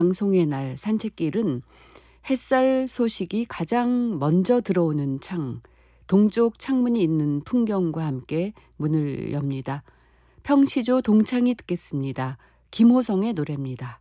방송의 날 산책길은 햇살 소식이 가장 먼저 들어오는 창, 동쪽 창문이 있는 풍경과 함께 문을 엽니다. 평시조 동창이 듣겠습니다. 김호성의 노래입니다.